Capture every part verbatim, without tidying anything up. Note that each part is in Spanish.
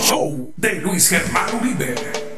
show de Luis Germán Uribe.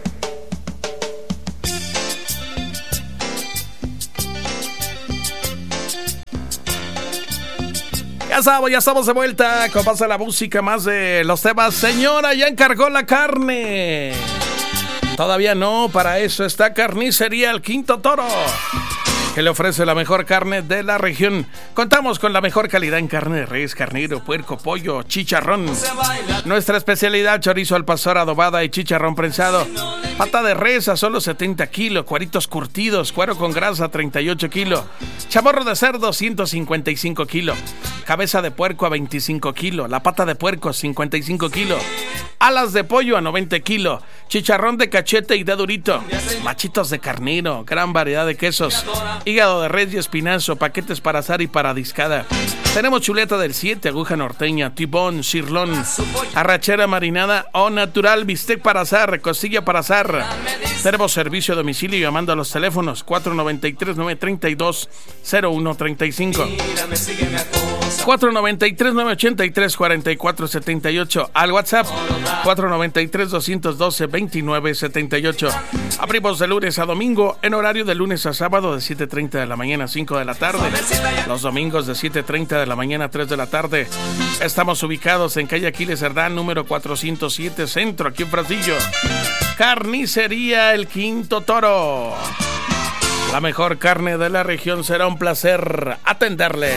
Ya estamos, ya estamos de vuelta. ¿Cómo pasa la música? Más de los temas. Señora, ya encargó la carne. Todavía no, para eso está Carnicería El Quinto Toro, que le ofrece la mejor carne de la región. Contamos con la mejor calidad en carne de res, carnero, puerco, pollo, chicharrón. Nuestra especialidad: chorizo al pastor, adobada y chicharrón prensado. Pata de res a solo setenta kilos, cueritos curtidos, cuero con grasa treinta y ocho kilos, chamorro de cerdo ciento cincuenta y cinco kilos, cabeza de puerco a veinticinco kilos, la pata de puerco cincuenta y cinco kilos, alas de pollo a noventa kilos, chicharrón de cachete y de durito, machitos de carnero, gran variedad de quesos, hígado de res y espinazo, paquetes para asar y para discada. Tenemos chuleta del siete, aguja norteña, tibón, cirlón, arrachera marinada o natural, bistec para asar, costilla para asar. Tenemos servicio a domicilio llamando a los teléfonos cuatro noventa y tres, novecientos treinta y dos, cero uno treinta y cinco, cuatro noventa y tres, novecientos ochenta y tres, cuarenta y cuatro setenta y ocho, al WhatsApp cuatro noventa y tres, doscientos doce, veintinueve setenta y ocho. Abrimos de lunes a domingo en horario de lunes a sábado de siete treinta de la mañana a cinco de la tarde. Los domingos de siete treinta de la mañana a tres de la tarde. Estamos ubicados en calle Aquiles Cerdán, número cuatrocientos siete, Centro, aquí en Fresnillo. Carnicería El Quinto Toro. La mejor carne de la región. Será un placer atenderle.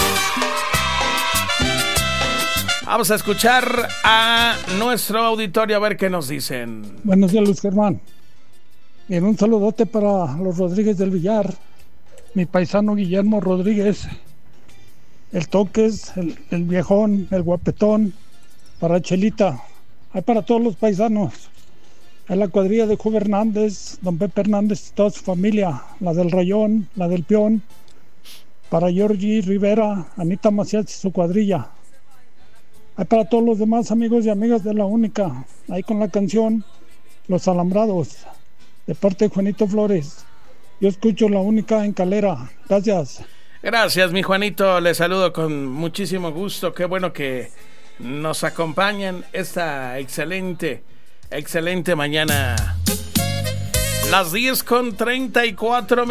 Vamos a escuchar a nuestro auditorio a ver qué nos dicen. Buenos días, Luis Germán. Bien, un saludote para los Rodríguez del Villar, mi paisano Guillermo Rodríguez, el Toques, el, el Viejón, el Guapetón, para Chelita, hay para todos los paisanos, a la cuadrilla de Juve Hernández, don Pepe Hernández y toda su familia, la del Rayón, la del Peón, para Georgie Rivera, Anita Macías y su cuadrilla. Hay para todos los demás amigos y amigas de La Única, ahí con la canción Los Alambrados, de parte de Juanito Flores. Yo escucho La Única en Calera. Gracias. Gracias, mi Juanito. Le saludo con muchísimo gusto. Qué bueno que nos acompañan esta excelente, excelente mañana. Las diez con treinta y cuatro minutos.